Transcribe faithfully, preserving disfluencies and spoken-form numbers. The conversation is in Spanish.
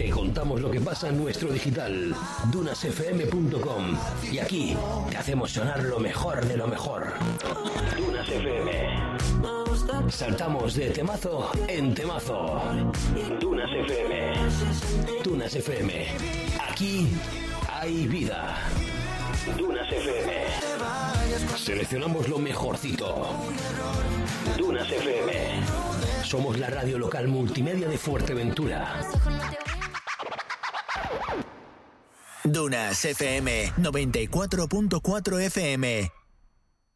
Te contamos lo que pasa en nuestro digital, dunas f m punto com. Y aquí te hacemos sonar lo mejor de lo mejor. Dunas F M. Saltamos de temazo en temazo. Dunas F M. Dunas F M. Aquí hay vida. Dunas F M. Seleccionamos lo mejorcito. Dunas F M. Somos la radio local multimedia de Fuerteventura. Dunas F M noventa y cuatro punto cuatro F M.